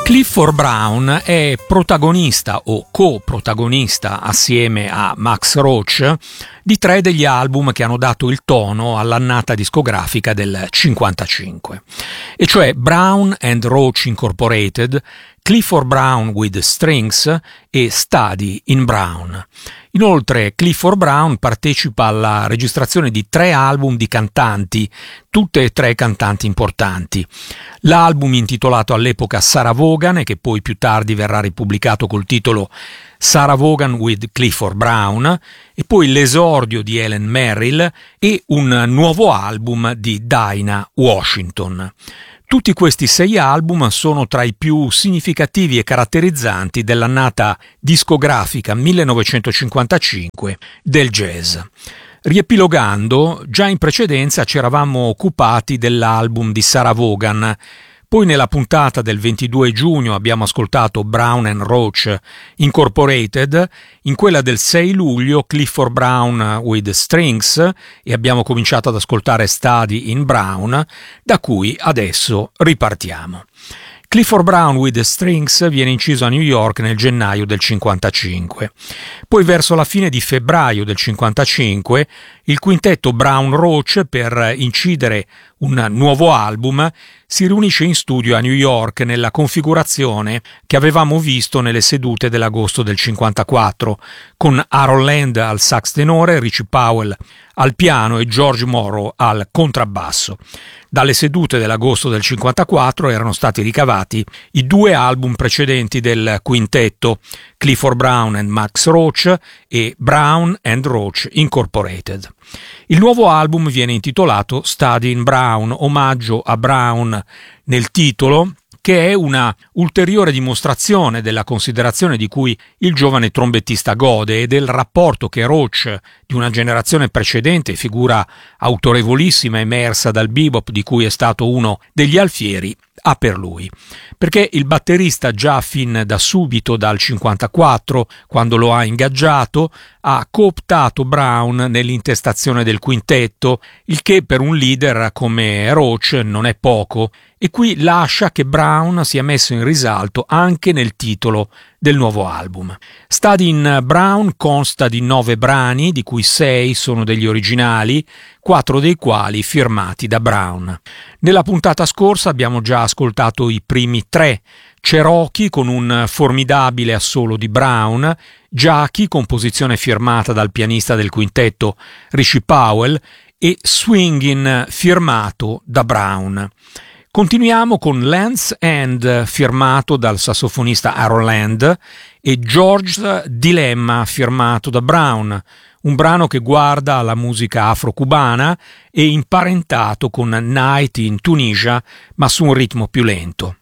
Clifford Brown è protagonista o coprotagonista assieme a Max Roach di 3 degli album che hanno dato il tono all'annata discografica del 55, e cioè Brown and Roach Incorporated, Clifford Brown with Strings e Study in Brown. Inoltre Clifford Brown partecipa alla registrazione di 3 album di cantanti, tutte e 3 cantanti importanti. L'album intitolato all'epoca Sarah Vaughan, e che poi più tardi verrà ripubblicato col titolo Sarah Vaughan with Clifford Brown, e poi l'esordio di Helen Merrill e un nuovo album di Dinah Washington. Tutti questi 6 album sono tra i più significativi e caratterizzanti dell'annata discografica 1955 del jazz. Riepilogando, già in precedenza ci eravamo occupati dell'album di Sarah Vaughan. Poi nella puntata del 22 giugno abbiamo ascoltato Brown and Roach Incorporated, in quella del 6 luglio Clifford Brown with Strings, e abbiamo cominciato ad ascoltare Study in Brown, da cui adesso ripartiamo. Clifford Brown with the Strings viene inciso a New York nel gennaio del 55. Poi verso la fine di febbraio del 55 il quintetto Brown Roach, per incidere un nuovo album, si riunisce in studio a New York nella configurazione che avevamo visto nelle sedute dell'agosto del 54, con Harold Land al sax tenore, Richie Powell al piano e George Morrow al contrabbasso. Dalle sedute dell'agosto del 54 erano stati ricavati i 2 album precedenti del quintetto, Clifford Brown and Max Roach e Brown and Roach Incorporated. Il nuovo album viene intitolato Study in Brown, omaggio a Brown nel titolo, che è una ulteriore dimostrazione della considerazione di cui il giovane trombettista gode e del rapporto che Roach, di una generazione precedente, figura autorevolissima emersa dal bebop di cui è stato uno degli alfieri, ha per lui. Perché il batterista, già fin da subito dal 54, quando lo ha ingaggiato, ha cooptato Brown nell'intestazione del quintetto, il che per un leader come Roach non è poco, e qui lascia che Brown sia messo in risalto anche nel titolo del nuovo album. Study in Brown consta di 9 brani, di cui 6 sono degli originali, 4 dei quali firmati da Brown. Nella puntata scorsa abbiamo già ascoltato i primi 3, Cherokee con un formidabile assolo di Brown, Jackie, composizione firmata dal pianista del quintetto Richie Powell, e Swingin', firmato da Brown. Continuiamo con Land's End, firmato dal sassofonista Harold Land, e George's Dilemma, firmato da Brown, un brano che guarda alla musica afro-cubana e imparentato con Night in Tunisia, ma su un ritmo più lento.